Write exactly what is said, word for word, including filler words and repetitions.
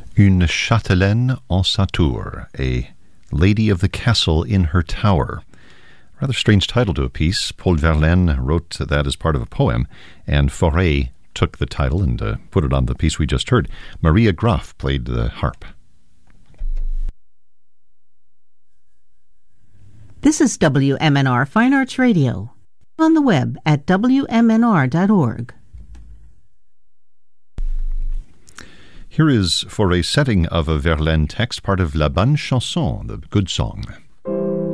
Une châtelaine en sa tour, a lady of the castle in her tower. Rather strange title to a piece. Paul Verlaine wrote that as part of a poem, and Fauré took the title and uh, put it on the piece we just heard. Maria Graf played the harp. This is W M N R Fine Arts Radio, on the web at W M N R dot org. Here is, for a setting of a Verlaine text, part of La Bonne Chanson, the good song.